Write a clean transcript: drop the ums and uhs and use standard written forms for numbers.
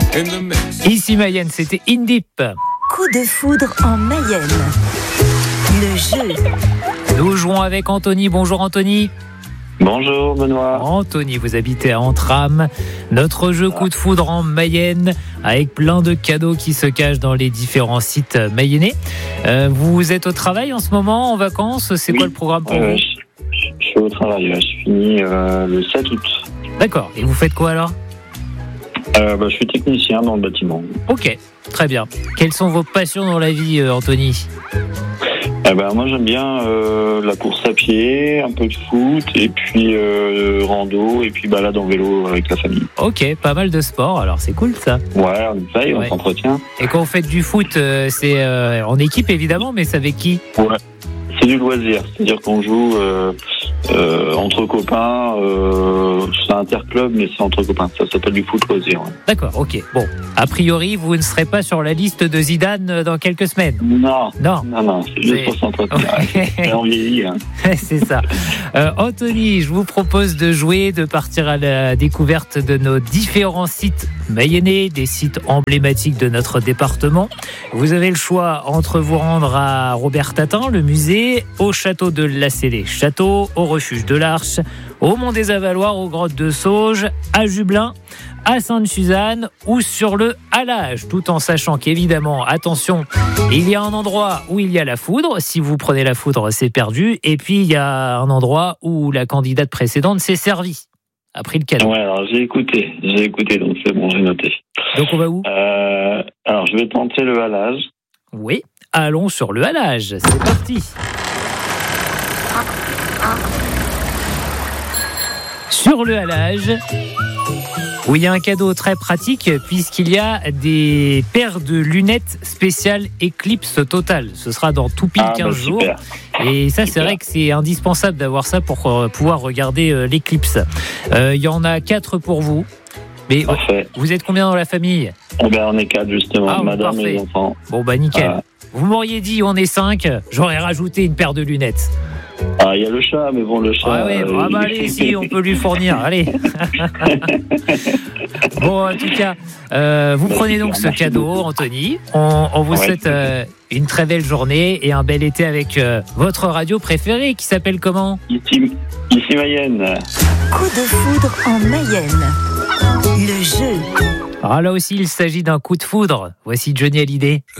Ici Mayenne, c'était Indip. Coup de foudre en Mayenne. Le jeu. Nous jouons avec Anthony. Bonjour Anthony. Bonjour Benoît. Anthony, vous habitez à Entrammes. Notre jeu Coup de foudre en Mayenne, avec plein de cadeaux qui se cachent dans les différents sites mayennais. Vous êtes au travail en ce moment, en vacances? C'est quoi le programme pour vous? Je suis au travail, je finis le 7 août. D'accord, et vous faites quoi alors? Je suis technicien dans le bâtiment. Ok, très bien. Quelles sont vos passions dans la vie, Anthony? Moi j'aime bien la course à pied, un peu de foot, et puis rando, et puis balade en vélo avec la famille. Ok, pas mal de sport, alors c'est cool ça. Ouais, on essaye, on s'entretient. Et quand vous faites du foot, c'est en équipe évidemment, mais c'est avec qui? Ouais, c'est du loisir, c'est-à-dire qu'on joue entre copains, c'est interclub, mais c'est entre copains, ça s'appelle du foot loisir. Ouais. D'accord, ok. Bon, a priori, vous ne serez pas sur la liste de Zidane dans quelques semaines. Non, c'est juste pour s'entretenir. Ouais. On vieillit. Hein. C'est ça. Anthony, je vous propose de jouer, de partir à la découverte de nos différents sites mayennais, des sites emblématiques de notre département. Vous avez le choix entre vous rendre à Robert Tatin, le musée, au château de Lacé-les-Châteaux, au refuge de l'Arche, au Mont des Avaloirs, aux grottes de Sauge, à Jublain, à Sainte-Suzanne ou sur le Halage, tout en sachant qu'évidemment, attention, il y a un endroit où il y a la foudre. Si vous prenez la foudre, c'est perdu. Et puis, il y a un endroit où la candidate précédente s'est servie, a pris le cadeau. Ouais, alors j'ai écouté, donc c'est bon, j'ai noté. Donc on va où? Alors je vais tenter le Halage. Oui, allons sur le Halage, c'est parti. Sur le Halage, où il y a un cadeau très pratique puisqu'il y a des paires de lunettes spéciales Eclipse Total. Ce sera dans tout pile 15 jours. Et ça, c'est vrai que c'est indispensable d'avoir ça pour pouvoir regarder l'éclipse. Il y en a 4 pour vous. Mais vous êtes combien dans la famille? On est 4 justement, madame et les enfants. Bon nickel. Vous m'auriez dit on est 5, j'aurais rajouté une paire de lunettes. Il y a le chat, mais bon, le chat... allez, si, on peut lui fournir, allez. Bon, en tout cas, vous prenez donc ce cadeau, Anthony. On vous souhaite une très belle journée et un bel été avec votre radio préférée qui s'appelle comment? Ici Mayenne. Coup de foudre en Mayenne. Le jeu. Alors là aussi, il s'agit d'un coup de foudre. Voici Johnny Hallyday.